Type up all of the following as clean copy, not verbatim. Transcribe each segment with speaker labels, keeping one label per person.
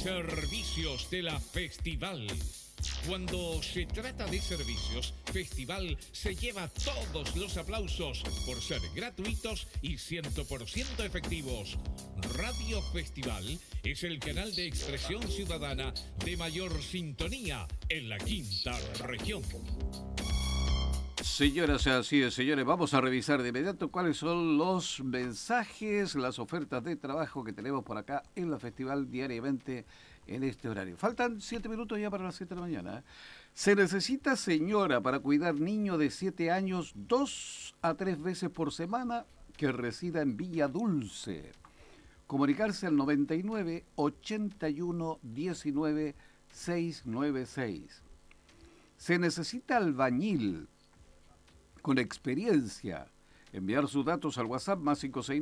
Speaker 1: Servicios de la Festival. Cuando se trata de servicios, Festival se lleva todos los aplausos por ser gratuitos y 100% efectivos. Radio Festival es el canal de expresión ciudadana de mayor sintonía en la quinta región.
Speaker 2: Señoras, así es, señores, vamos a revisar de inmediato cuáles son los mensajes, las ofertas de trabajo que tenemos por acá en la Festival diariamente en este horario. Faltan 7 minutos ya para las 7 de la mañana. Se necesita señora para cuidar niño de 7 años 2 a 3 veces por semana que resida en Villa Dulce. Comunicarse al 99 81 19 696. Se necesita albañil con experiencia. Enviar sus datos al WhatsApp más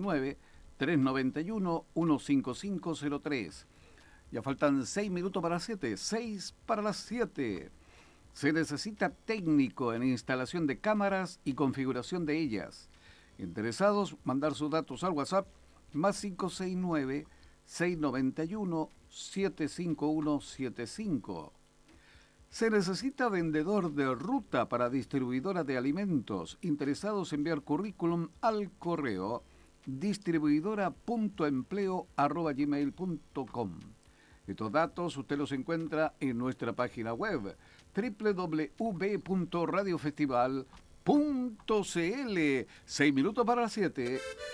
Speaker 2: 569-391-15503. Ya faltan 6 minutos para las 7. 6 para las 7. Se necesita técnico en instalación de cámaras y configuración de ellas. Interesados, mandar sus datos al WhatsApp más 569-691-75175. Se necesita vendedor de ruta para distribuidora de alimentos. Interesados, enviar currículum al correo distribuidora.empleo@gmail.com. Estos datos usted los encuentra en nuestra página web www.radiofestival.cl. 6 minutos para las 7.